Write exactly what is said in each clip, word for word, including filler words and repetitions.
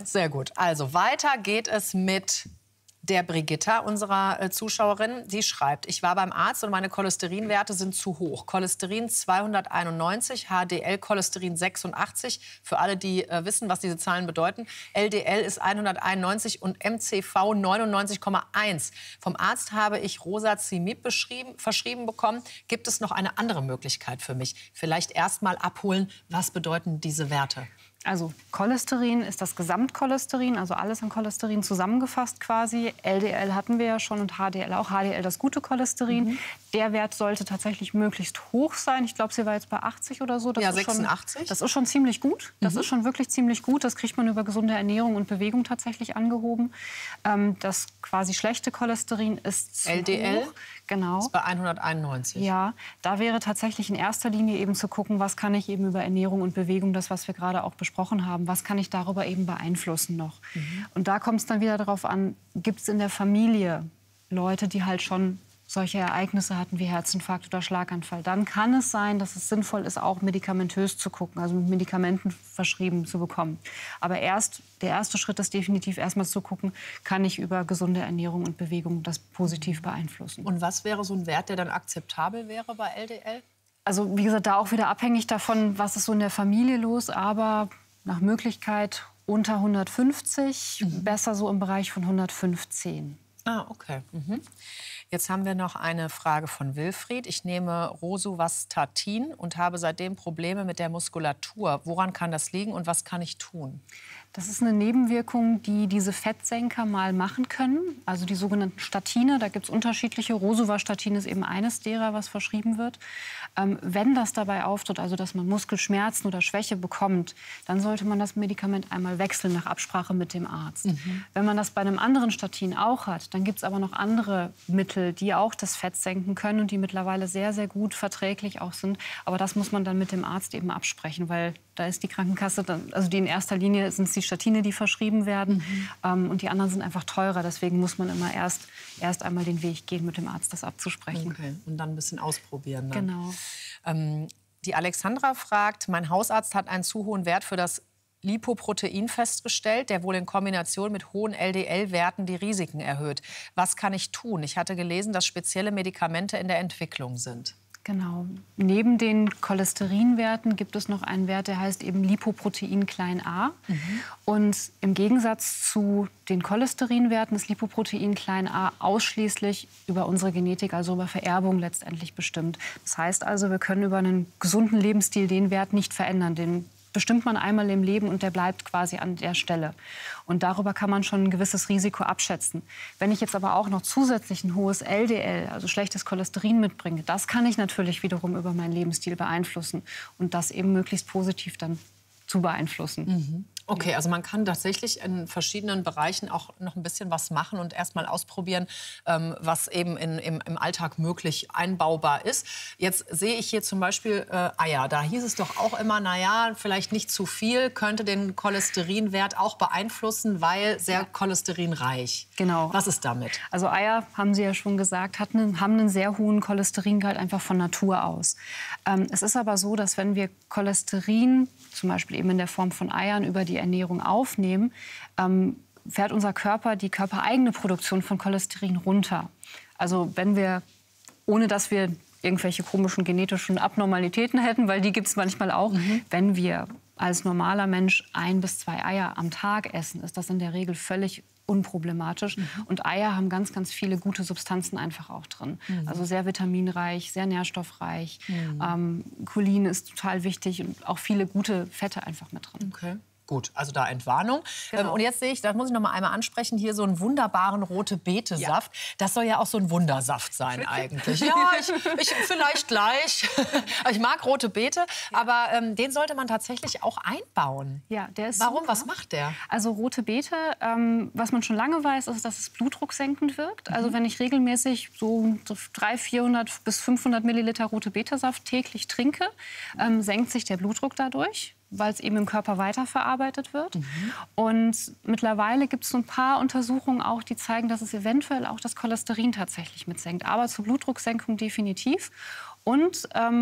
Sehr gut. Also weiter geht es mit der Brigitta, unserer äh, Zuschauerin. Sie schreibt, ich war beim Arzt und meine Cholesterinwerte sind zu hoch. Cholesterin zweihunderteinundneunzig, H D L-Cholesterin sechsundachtzig. Für alle, die äh, wissen, was diese Zahlen bedeuten. L D L ist hunderteinundneunzig und M C V neunundneunzig Komma eins. Vom Arzt habe ich Rosazimib verschrieben bekommen. Gibt es noch eine andere Möglichkeit für mich? Vielleicht erst mal abholen, was bedeuten diese Werte? Also Cholesterin ist das Gesamtcholesterin, also alles an Cholesterin zusammengefasst quasi. L D L hatten wir ja schon und H D L auch. H D L das gute Cholesterin. Mhm. Der Wert sollte tatsächlich möglichst hoch sein. Ich glaube, sie war jetzt bei achtzig oder so. Das ja, ist sechsundachtzig. Schon, das ist schon ziemlich gut. Das mhm. ist schon wirklich ziemlich gut. Das kriegt man über gesunde Ernährung und Bewegung tatsächlich angehoben. Ähm, das quasi schlechte Cholesterin ist zu L D L? hoch. Genau. Ist bei hunderteinundneunzig. Ja, da wäre tatsächlich in erster Linie eben zu gucken, was kann ich eben über Ernährung und Bewegung, das, was wir gerade auch besprochen haben, was kann ich darüber eben beeinflussen noch. Mhm. Und da kommt es dann wieder darauf an, gibt es in der Familie Leute, die halt schon solche Ereignisse hatten wie Herzinfarkt oder Schlaganfall. Dann kann es sein, dass es sinnvoll ist, auch medikamentös zu gucken, also mit Medikamenten verschrieben zu bekommen. Aber erst, der erste Schritt ist definitiv erstmal zu gucken, kann ich über gesunde Ernährung und Bewegung das positiv beeinflussen. Und was wäre so ein Wert, der dann akzeptabel wäre bei L D L? Also wie gesagt, da auch wieder abhängig davon, was ist so in der Familie los, aber nach Möglichkeit unter hundertfünfzig, mhm. besser so im Bereich von hundertfünfzehn. Ah, okay. Mhm. Jetzt haben wir noch eine Frage von Wilfried. Ich nehme Rosuvastatin und habe seitdem Probleme mit der Muskulatur. Woran kann das liegen und was kann ich tun? Das ist eine Nebenwirkung, die diese Fettsenker mal machen können. Also die sogenannten Statine. Da gibt es unterschiedliche. Rosuvastatin ist eben eines derer, was verschrieben wird. Ähm, wenn das dabei auftritt, also dass man Muskelschmerzen oder Schwäche bekommt, dann sollte man das Medikament einmal wechseln nach Absprache mit dem Arzt. Mhm. Wenn man das bei einem anderen Statin auch hat, dann gibt es aber noch andere Mittel, die auch das Fett senken können und die mittlerweile sehr, sehr gut verträglich auch sind. Aber das muss man dann mit dem Arzt eben absprechen, weil da ist die Krankenkasse, dann, also die in erster Linie sind es die Statine, die verschrieben werden. Mhm. Ähm, und die anderen sind einfach teurer. Deswegen muss man immer erst, erst einmal den Weg gehen, mit dem Arzt das abzusprechen. Okay. Und dann ein bisschen ausprobieren. Dann. Genau. Ähm, die Alexandra fragt, mein Hausarzt hat einen zu hohen Wert für das Lipoprotein festgestellt, der wohl in Kombination mit hohen L D L-Werten die Risiken erhöht. Was kann ich tun? Ich hatte gelesen, dass spezielle Medikamente in der Entwicklung sind. Genau. Neben den Cholesterinwerten gibt es noch einen Wert, der heißt eben Lipoprotein klein a. Mhm. Und im Gegensatz zu den Cholesterinwerten ist Lipoprotein klein a ausschließlich über unsere Genetik, also über Vererbung letztendlich bestimmt. Das heißt also, wir können über einen gesunden Lebensstil den Wert nicht verändern. Den bestimmt man einmal im Leben und der bleibt quasi an der Stelle. Und darüber kann man schon ein gewisses Risiko abschätzen. Wenn ich jetzt aber auch noch zusätzlich ein hohes L D L, also schlechtes Cholesterin mitbringe, das kann ich natürlich wiederum über meinen Lebensstil beeinflussen und das eben möglichst positiv dann zu beeinflussen. Mhm. Okay, also man kann tatsächlich in verschiedenen Bereichen auch noch ein bisschen was machen und erst mal ausprobieren, ähm, was eben in, im, im Alltag möglich einbaubar ist. Jetzt sehe ich hier zum Beispiel äh, Eier. Da hieß es doch auch immer, naja, vielleicht nicht zu viel, könnte den Cholesterinwert auch beeinflussen, weil sehr cholesterinreich. Genau. Was ist damit? Also Eier, haben Sie ja schon gesagt, hat einen, haben einen sehr hohen Cholesteringehalt einfach von Natur aus. Ähm, es ist aber so, dass wenn wir Cholesterin, zum Beispiel eben in der Form von Eiern, über die Ernährung aufnehmen, ähm, fährt unser Körper die körpereigene Produktion von Cholesterin runter. Also wenn wir, ohne dass wir irgendwelche komischen genetischen Abnormalitäten hätten, weil die gibt es manchmal auch, mhm. wenn wir als normaler Mensch ein bis zwei Eier am Tag essen, ist das in der Regel völlig unproblematisch. Mhm. Und Eier haben ganz, ganz viele gute Substanzen einfach auch drin. Mhm. Also sehr vitaminreich, sehr nährstoffreich. Mhm. Ähm, Cholin ist total wichtig und auch viele gute Fette einfach mit drin. Okay. Gut, also da Entwarnung. Genau. Ähm, und jetzt sehe ich, das muss ich noch mal einmal ansprechen, hier so einen wunderbaren rote-Beete-Saft. Ja. Das soll ja auch so ein Wundersaft sein eigentlich. Ja, ich, ich vielleicht gleich. Ich mag rote Beete, ja. aber ähm, den sollte man tatsächlich auch einbauen. Ja, der ist Warum? super. Was macht der? Also rote Beete, ähm, was man schon lange weiß, ist, dass es blutdrucksenkend wirkt. Mhm. Also wenn ich regelmäßig so dreihundert, vierhundert bis fünfhundert Milliliter rote Beete-Saft täglich trinke, ähm, senkt sich der Blutdruck dadurch, weil es eben im Körper weiterverarbeitet wird. Mhm. Und mittlerweile gibt es so ein paar Untersuchungen auch, die zeigen, dass es eventuell auch das Cholesterin tatsächlich mitsenkt. Aber zur Blutdrucksenkung definitiv. Und ähm,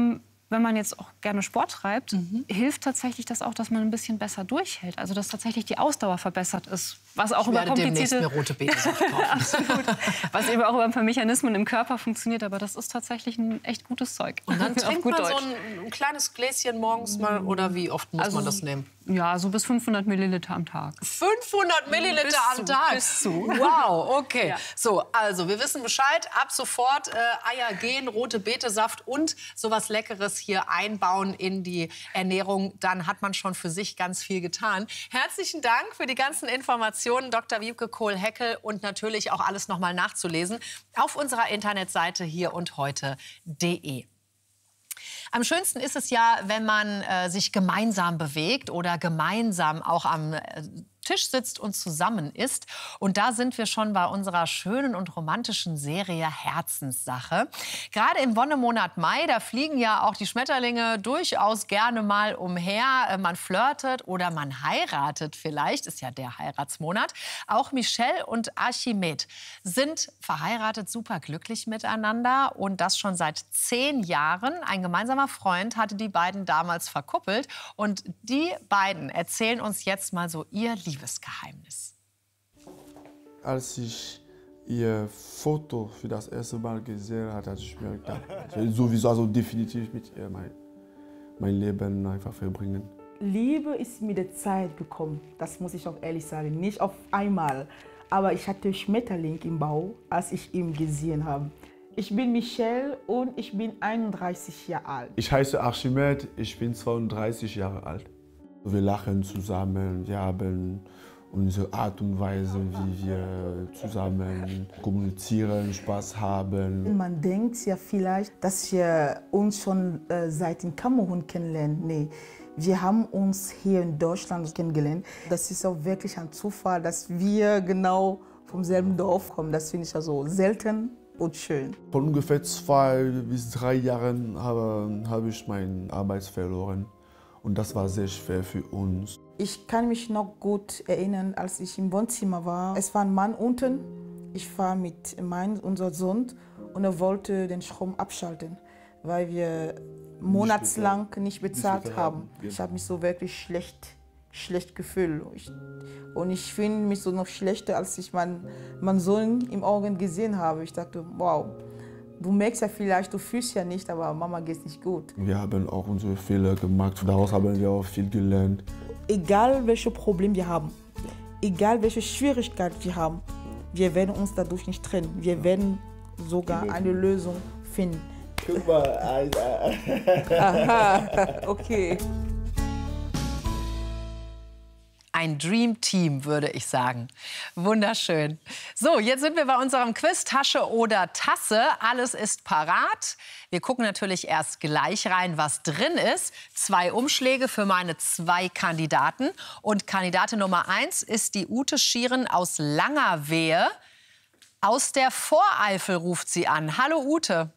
wenn man jetzt auch gerne Sport treibt, mhm. hilft tatsächlich das auch, dass man ein bisschen besser durchhält. Also dass tatsächlich die Ausdauer verbessert ist. Was auch ich über werde komplizierte... demnächst mir rote Betesaft kaufen. Absolut. Was eben auch über ein paar Mechanismen im Körper funktioniert. Aber das ist tatsächlich ein echt gutes Zeug. Und dann trinkt man Deutsch. so ein, ein kleines Gläschen morgens mal, oder wie oft muss also, man das nehmen? Ja, so bis fünfhundert Milliliter am Tag. fünfhundert Milliliter bis am zu, Tag? Bis zu. Wow, okay. Ja. So, also wir wissen Bescheid. Ab sofort äh, Eier gehen, rote Betesaft und sowas Leckeres hier einbauen in die Ernährung. Dann hat man schon für sich ganz viel getan. Herzlichen Dank für die ganzen Informationen, Doktor Wiebke Kohl-Heckel. Und natürlich auch alles noch mal nachzulesen auf unserer Internetseite hier und heute punkt de. Am schönsten ist es ja, wenn man äh, sich gemeinsam bewegt oder gemeinsam auch am äh, Tisch sitzt und zusammen isst. Und da sind wir schon bei unserer schönen und romantischen Serie Herzenssache. Gerade im Wonnemonat Mai, da fliegen ja auch die Schmetterlinge durchaus gerne mal umher. Man flirtet oder man heiratet vielleicht, ist ja der Heiratsmonat. Auch Michelle und Archimede sind verheiratet, super glücklich miteinander und das schon seit zehn Jahren. Ein gemeinsamer Freund hatte die beiden damals verkuppelt und die beiden erzählen uns jetzt mal so ihr Liebesgeheimnis. Als ich ihr Foto für das erste Mal gesehen habe, hatte ich mir gedacht, ich will sowieso also definitiv mit ihr mein, mein Leben einfach verbringen. Liebe ist mit der Zeit gekommen, das muss ich auch ehrlich sagen, nicht auf einmal. Aber ich hatte Schmetterling im Bauch, als ich ihn gesehen habe. Ich bin Michelle und ich bin einunddreißig Jahre alt. Ich heiße Archimede, ich bin zweiunddreißig Jahre alt. Wir lachen zusammen, wir haben unsere Art und Weise, wie wir zusammen kommunizieren, Spaß haben. Man denkt ja vielleicht, dass wir uns schon äh, seit in Kamerun kennenlernen. Nee, wir haben uns hier in Deutschland kennengelernt. Das ist auch wirklich ein Zufall, dass wir genau vom selben Dorf kommen. Das finde ich also selten und schön. Vor ungefähr zwei bis drei Jahren habe, habe ich meine Arbeit verloren. Und das war sehr schwer für uns. Ich kann mich noch gut erinnern, als ich im Wohnzimmer war. Es war ein Mann unten. Ich war mit meinem, unser Sohn, und er wollte den Strom abschalten, weil wir monatelang nicht bezahlt, nicht bezahlt haben. haben. Ich habe mich so wirklich schlecht, schlecht gefühlt. Ich, und ich finde mich so noch schlechter, als ich meinen, meinen Sohn im Augen gesehen habe. Ich dachte, wow. Du merkst ja vielleicht, du fühlst ja nicht, aber Mama geht es nicht gut. Wir haben auch unsere Fehler gemacht, daraus haben wir auch viel gelernt. Egal welche Probleme wir haben, egal welche Schwierigkeit wir haben, wir werden uns dadurch nicht trennen. Wir werden sogar eine Lösung finden. Guck mal. Aha, okay. Ein Dream Team, würde ich sagen. Wunderschön. So, jetzt sind wir bei unserem Quiz Tasche oder Tasse. Alles ist parat. Wir gucken natürlich erst gleich rein, was drin ist. Zwei Umschläge für meine zwei Kandidaten. Und Kandidatin Nummer eins ist die Ute Schieren aus Langerwehe. Aus der Voreifel ruft sie an. Hallo Ute.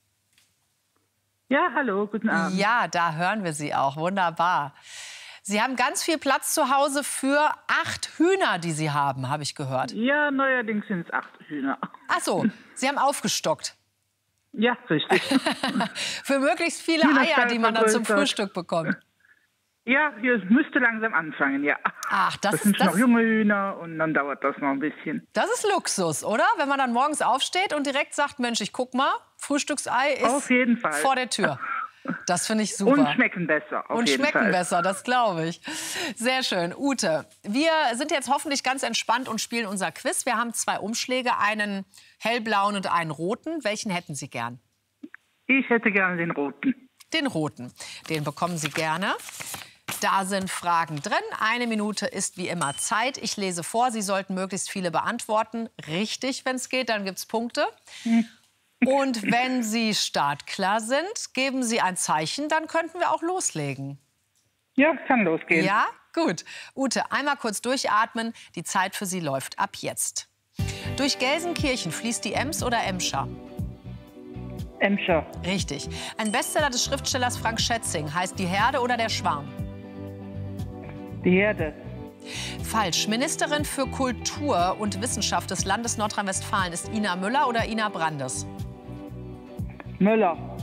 Ja, hallo, guten Abend. Ja, da hören wir Sie auch. Wunderbar. Sie haben ganz viel Platz zu Hause für acht Hühner, die Sie haben, habe ich gehört. Ja, neuerdings sind es acht Hühner. Ach so, Sie haben aufgestockt. Ja, richtig. Für möglichst viele Eier, die man dann zum Frühstück bekommt. Ja, hier müsste langsam anfangen, ja. Ach, das, das sind ist, das noch junge Hühner und dann dauert das noch ein bisschen. Das ist Luxus, oder? Wenn man dann morgens aufsteht und direkt sagt, Mensch, ich guck mal, Frühstücksei ist auf jeden Fall vor der Tür. Das finde ich super. Und schmecken besser. Auf Und jeden schmecken Fall. besser, das glaube ich. Sehr schön. Ute, wir sind jetzt hoffentlich ganz entspannt und spielen unser Quiz. Wir haben zwei Umschläge, einen hellblauen und einen roten. Welchen hätten Sie gern? Ich hätte gerne den roten. Den roten. Den bekommen Sie gerne. Da sind Fragen drin. Eine Minute ist wie immer Zeit. Ich lese vor. Sie sollten möglichst viele beantworten. Richtig, wenn es geht, dann gibt es Punkte. Hm. Und wenn Sie startklar sind, geben Sie ein Zeichen, dann könnten wir auch loslegen. Ja, kann losgehen. Ja, gut. Ute, einmal kurz durchatmen. Die Zeit für Sie läuft ab jetzt. Durch Gelsenkirchen fließt die Ems oder Emscher? Emscher. Richtig. Ein Bestseller des Schriftstellers Frank Schätzing heißt Die Herde oder der Schwarm? Die Herde. Falsch. Ministerin für Kultur und Wissenschaft des Landes Nordrhein-Westfalen ist Ina Müller oder Ina Brandes? Müller.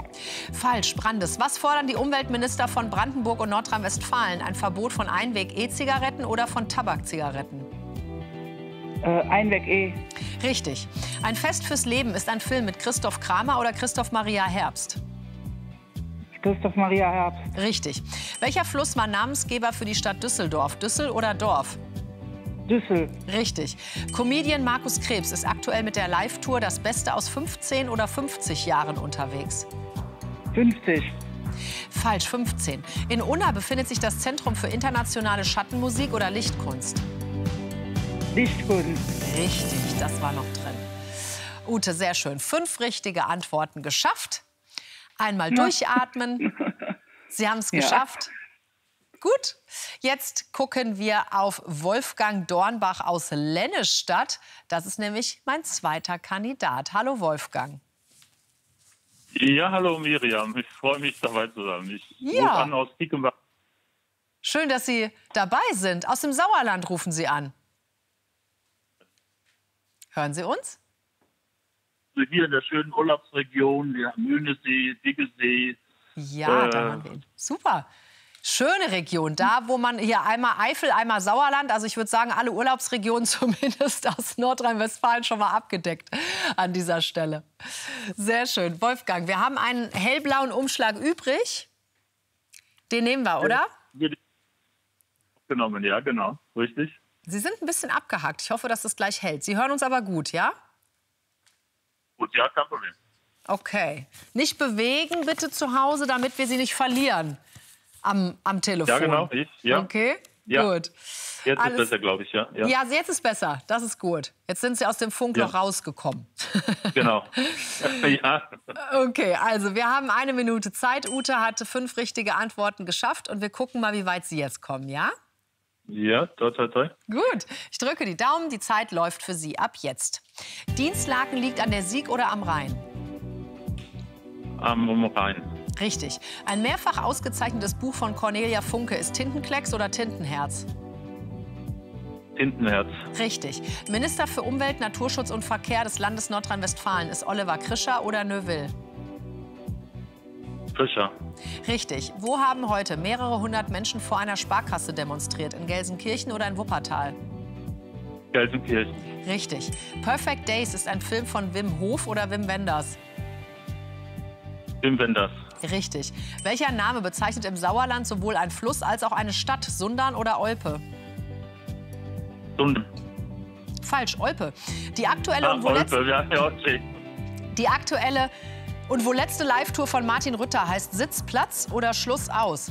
Falsch, Brandes. Was fordern die Umweltminister von Brandenburg und Nordrhein-Westfalen? Ein Verbot von Einweg-E-Zigaretten oder von Tabakzigaretten? Äh, Einweg-E. Richtig. Ein Fest fürs Leben ist ein Film mit Christoph Kramer oder Christoph Maria Herbst? Christoph Maria Herbst. Richtig. Welcher Fluss war Namensgeber für die Stadt Düsseldorf? Düssel oder Dorf? Düssel. Richtig. Comedian Markus Krebs ist aktuell mit der Live-Tour Das Beste aus fünfzehn oder fünfzig Jahren unterwegs? fünfzig. Falsch, fünfzehn. In Unna befindet sich das Zentrum für internationale Schattenmusik oder Lichtkunst? Lichtkunst. Richtig, das war noch drin. Ute, sehr schön. Fünf richtige Antworten geschafft. Einmal durchatmen. Sie haben es Ja. geschafft. Gut, jetzt gucken wir auf Wolfgang Dornbach aus Lennestadt. Das ist nämlich mein zweiter Kandidat. Hallo Wolfgang. Ja, hallo Miriam. Ich freue mich, dabei zu sein. Ich Ja. rufe an aus Dickenbach. Schön, dass Sie dabei sind. Aus dem Sauerland rufen Sie an. Hören Sie uns? Hier in der schönen Urlaubsregion, der Möhnesee, Diggesee. Ja, Äh. da haben wir ihn. Super. Schöne Region, da wo man hier einmal Eifel, einmal Sauerland, also ich würde sagen, alle Urlaubsregionen zumindest aus Nordrhein-Westfalen schon mal abgedeckt an dieser Stelle. Sehr schön. Wolfgang, wir haben einen hellblauen Umschlag übrig. Den nehmen wir, oder? Genommen, ja, genau. Richtig. Sie sind ein bisschen abgehackt. Ich hoffe, dass es gleich hält. Sie hören uns aber gut, ja? Gut, ja, kein Problem. Okay. Nicht bewegen bitte zu Hause, damit wir Sie nicht verlieren am, am Telefon. Ja, genau, ich, ja. Okay, Ja. gut. Jetzt Alles- ist besser, glaube ich, ja. Ja, Ja, jetzt ist besser. Das ist gut. Jetzt sind Sie aus dem Funkloch Ja. rausgekommen. genau. ja. Okay, also wir haben eine Minute Zeit. Ute hatte fünf richtige Antworten geschafft und wir gucken mal, wie weit Sie jetzt kommen, ja? ja, toi, toi, toi. Gut, ich drücke die Daumen. Die Zeit läuft für Sie ab jetzt. Dienstlaken liegt an der Sieg oder am Rhein? Am Rhein. Richtig. Ein mehrfach ausgezeichnetes Buch von Cornelia Funke ist Tintenklecks oder Tintenherz? Tintenherz. Richtig. Minister für Umwelt, Naturschutz und Verkehr des Landes Nordrhein-Westfalen ist Oliver Krischer oder Neuville? Fischer. Richtig. Wo haben heute mehrere hundert Menschen vor einer Sparkasse demonstriert? In Gelsenkirchen oder in Wuppertal? Gelsenkirchen. Richtig. Perfect Days ist ein Film von Wim Hof oder Wim Wenders? Wim Wenders. Richtig. Welcher Name bezeichnet im Sauerland sowohl ein Fluss als auch eine Stadt? Sundern oder Olpe? Sunde. Falsch, Olpe. Die aktuelle Ah, und wo letzte, Olpe, ja, ja, okay. die aktuelle und wo letzte Live-Tour von Martin Rütter heißt Sitzplatz oder Schluss aus?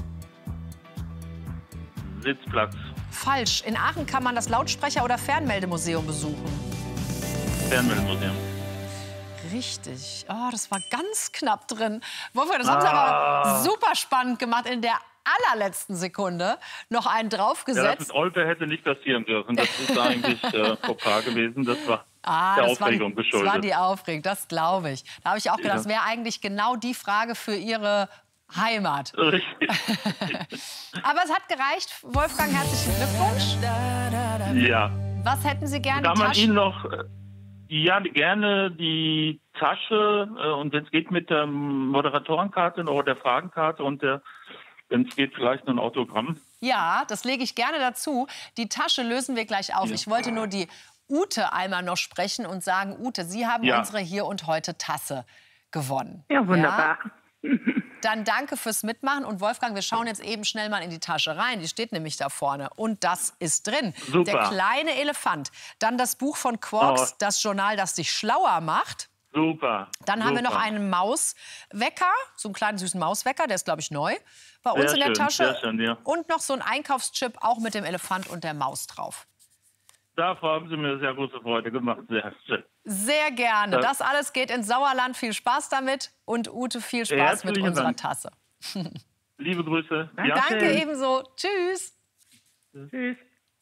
Sitzplatz. Falsch. In Aachen kann man das Lautsprecher- oder Fernmeldemuseum besuchen. Fernmeldemuseum. Richtig. Oh, das war ganz knapp drin. Wolfgang, das haben Sie aber super spannend gemacht. In der allerletzten Sekunde noch einen Ja, das draufgesetzt. mit Olpe hätte nicht passieren dürfen. Das ist eigentlich äh, Fauxpas gewesen. Das war Ah, der das war, die, Aufregung das geschuldet. war die Aufregung, das glaube ich. Da habe ich auch gedacht, Ja. das wäre eigentlich genau die Frage für Ihre Heimat. Richtig. Aber es hat gereicht. Wolfgang, herzlichen Glückwunsch. Ja. Was hätten Sie gerne? Kann man Taschen? Ihnen noch, äh, ja, gerne die Tasche äh, und wenn es geht mit der Moderatorenkarte oder der Fragenkarte und der, wenn es geht, vielleicht noch ein Autogramm. Ja, das lege ich gerne dazu. Die Tasche lösen wir gleich auf. Ja. Ich wollte nur die Ute einmal noch sprechen und sagen, Ute, Sie haben Ja. unsere Hier und Heute Tasse gewonnen. Ja, wunderbar. Ja? Dann danke fürs Mitmachen. Und Wolfgang, wir schauen jetzt eben schnell mal in die Tasche rein. Die steht nämlich da vorne. Und das ist drin. Super. Der kleine Elefant. Dann das Buch von Quarks, Oh. das Journal, das dich schlauer macht. Super. Dann haben wir noch Super. einen Mauswecker, so einen kleinen süßen Mauswecker, der ist, glaube ich, neu bei uns Sehr in der schön, Tasche. sehr schön, ja. Und noch so ein Einkaufschip, auch mit dem Elefant und der Maus drauf. Dafür haben Sie mir sehr große Freude gemacht. Sehr schön. Sehr gerne. Ja. Das alles geht ins Sauerland. Viel Spaß damit. Und Ute, viel Spaß mit Herzlichen unserer Dank. Tasse. Liebe Grüße. Ja. Danke ebenso. Tschüss. Tschüss.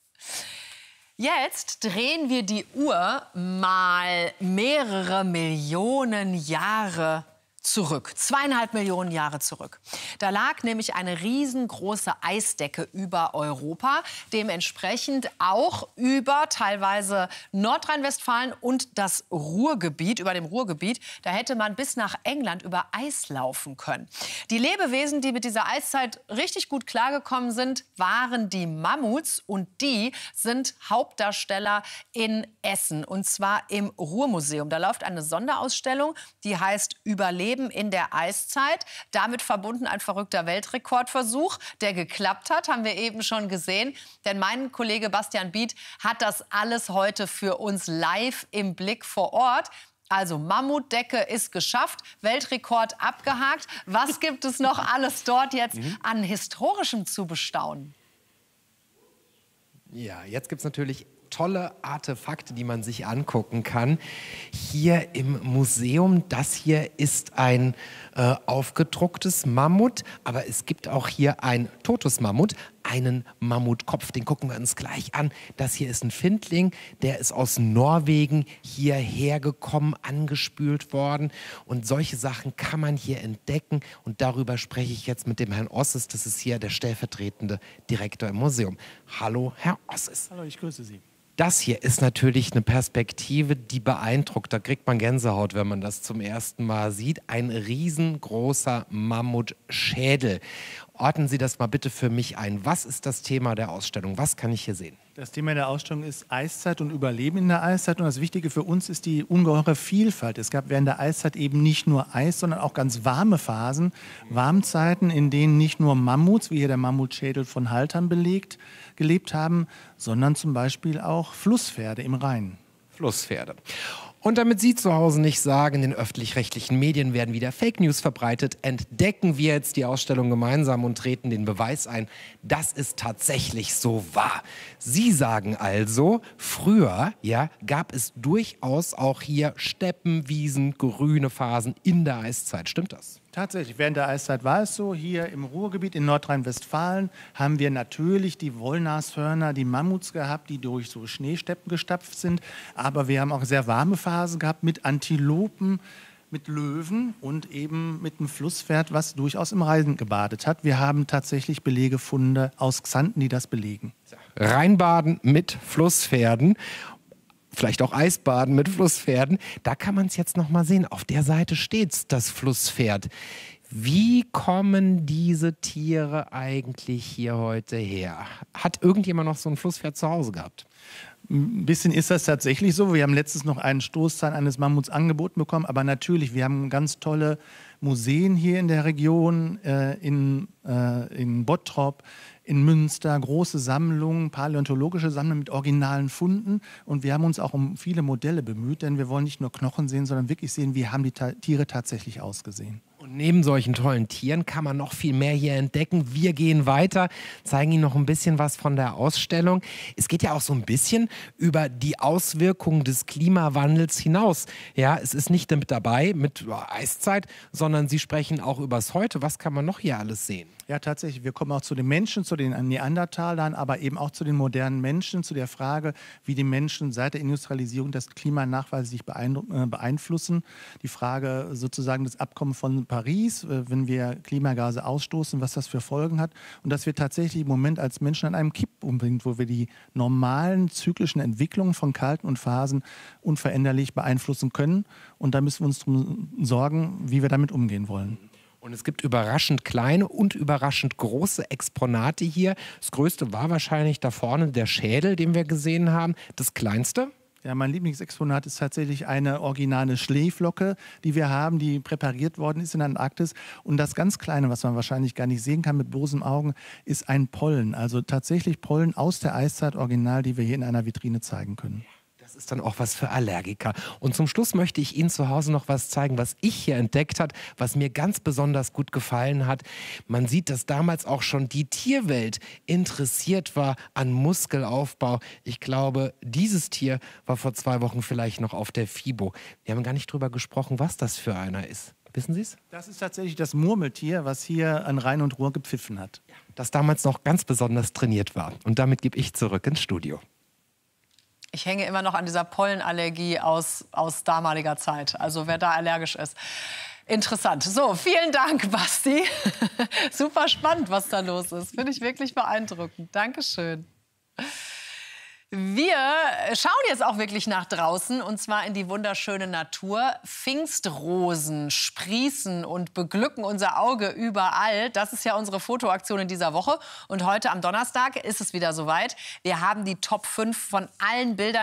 Jetzt drehen wir die Uhr mal mehrere Millionen Jahre zurück, zweieinhalb Millionen Jahre zurück. Da lag nämlich eine riesengroße Eisdecke über Europa, dementsprechend auch über teilweise Nordrhein-Westfalen und das Ruhrgebiet, über dem Ruhrgebiet. Da hätte man bis nach England über Eis laufen können. Die Lebewesen, die mit dieser Eiszeit richtig gut klargekommen sind, waren die Mammuts, und die sind Hauptdarsteller in Essen, und zwar im Ruhrmuseum. Da läuft eine Sonderausstellung, die heißt Überleben in der Eiszeit. Damit verbunden ein verrückter Weltrekordversuch, der geklappt hat, haben wir eben schon gesehen. Denn mein Kollege Bastian Biet hat das alles heute für uns live im Blick vor Ort. Also Mammutdecke ist geschafft, Weltrekord abgehakt. Was gibt es noch alles dort jetzt an Historischem zu bestaunen? Ja, jetzt gibt es natürlich tolle Artefakte, die man sich angucken kann. Hier im Museum, das hier ist ein äh, aufgedrucktes Mammut, aber es gibt auch hier ein totes Mammut, einen Mammutkopf, den gucken wir uns gleich an. Das hier ist ein Findling, der ist aus Norwegen hierher gekommen, angespült worden, und solche Sachen kann man hier entdecken, und darüber spreche ich jetzt mit dem Herrn Osses, das ist hier der stellvertretende Direktor im Museum. Hallo, Herr Osses. Hallo, ich grüße Sie. Das hier ist natürlich eine Perspektive, die beeindruckt. Da kriegt man Gänsehaut, wenn man das zum ersten Mal sieht. Ein riesengroßer Mammutschädel. Ordnen Sie das mal bitte für mich ein. Was ist das Thema der Ausstellung? Was kann ich hier sehen? Das Thema der Ausstellung ist Eiszeit und Überleben in der Eiszeit. Und das Wichtige für uns ist die ungeheure Vielfalt. Es gab während der Eiszeit eben nicht nur Eis, sondern auch ganz warme Phasen, Warmzeiten, in denen nicht nur Mammuts, wie hier der Mammutschädel von Haltern belegt, gelebt haben, sondern zum Beispiel auch Flusspferde im Rhein. Flusspferde. Und damit Sie zu Hause nicht sagen, in den öffentlich-rechtlichen Medien werden wieder Fake News verbreitet, entdecken wir jetzt die Ausstellung gemeinsam und treten den Beweis ein, dass es tatsächlich so war. Sie sagen also, früher ja, gab es durchaus auch hier Steppen, Wiesen, grüne Phasen in der Eiszeit. Stimmt das? Tatsächlich, während der Eiszeit war es so. Hier im Ruhrgebiet in Nordrhein-Westfalen haben wir natürlich die Wollnashörner, die Mammuts gehabt, die durch so Schneesteppen gestapft sind. Aber wir haben auch sehr warme Phasen gehabt mit Antilopen, mit Löwen und eben mit einem Flusspferd, was durchaus im Rhein gebadet hat. Wir haben tatsächlich Belegefunde aus Xanten, die das belegen. Rheinbaden mit Flusspferden. Vielleicht auch Eisbaden mit Flusspferden. Da kann man es jetzt noch mal sehen. Auf der Seite steht das Flusspferd. Wie kommen diese Tiere eigentlich hier heute her? Hat irgendjemand noch so ein Flusspferd zu Hause gehabt? Ein bisschen ist das tatsächlich so. Wir haben letztens noch einen Stoßzahn eines Mammuts angeboten bekommen. Aber natürlich, wir haben ganz tolle Museen hier in der Region, äh, in, äh, in Bottrop, in Münster, große Sammlungen, paläontologische Sammlungen mit originalen Funden. Und wir haben uns auch um viele Modelle bemüht, denn wir wollen nicht nur Knochen sehen, sondern wirklich sehen, wie haben die Ta- Tiere tatsächlich ausgesehen. Und neben solchen tollen Tieren kann man noch viel mehr hier entdecken. Wir gehen weiter, zeigen Ihnen noch ein bisschen was von der Ausstellung. Es geht ja auch so ein bisschen über die Auswirkungen des Klimawandels hinaus. Ja, es ist nicht mit dabei mit Eiszeit, sondern Sie sprechen auch übers Heute. Was kann man noch hier alles sehen? Ja, tatsächlich. Wir kommen auch zu den Menschen, zu den Neandertalern, aber eben auch zu den modernen Menschen, zu der Frage, wie die Menschen seit der Industrialisierung das Klima nachweislich beeinflussen. Die Frage sozusagen des Abkommens von Paris, wenn wir Klimagase ausstoßen, was das für Folgen hat. Und dass wir tatsächlich im Moment als Menschen an einem Kipppunkt sind, wo wir die normalen zyklischen Entwicklungen von Kalten und Phasen unveränderlich beeinflussen können. Und da müssen wir uns darum sorgen, wie wir damit umgehen wollen. Und es gibt überraschend kleine und überraschend große Exponate hier. Das größte war wahrscheinlich da vorne der Schädel, den wir gesehen haben. Das kleinste? Ja, mein Lieblingsexponat ist tatsächlich eine originale Schneeflocke, die wir haben, die präpariert worden ist in der Antarktis. Und das ganz Kleine, was man wahrscheinlich gar nicht sehen kann mit bloßem Augen, ist ein Pollen. Also tatsächlich Pollen aus der Eiszeit original, die wir hier in einer Vitrine zeigen können. Das ist dann auch was für Allergiker. Und zum Schluss möchte ich Ihnen zu Hause noch was zeigen, was ich hier entdeckt habe, was mir ganz besonders gut gefallen hat. Man sieht, dass damals auch schon die Tierwelt interessiert war an Muskelaufbau. Ich glaube, dieses Tier war vor zwei Wochen vielleicht noch auf der FIBO. Wir haben gar nicht drüber gesprochen, was das für einer ist. Wissen Sie es? Das ist tatsächlich das Murmeltier, was hier an Rhein und Ruhr gepfiffen hat. Das damals noch ganz besonders trainiert war. Und damit gebe ich zurück ins Studio. Ich hänge immer noch an dieser Pollenallergie aus, aus damaliger Zeit. Also wer da allergisch ist. Interessant. So, vielen Dank, Basti. Super spannend, was da los ist. Finde ich wirklich beeindruckend. Dankeschön. Wir schauen jetzt auch wirklich nach draußen, und zwar in die wunderschöne Natur. Pfingstrosen sprießen und beglücken unser Auge überall. Das ist ja unsere Fotoaktion in dieser Woche. Und heute am Donnerstag ist es wieder soweit. Wir haben die Top fünf von allen Bildern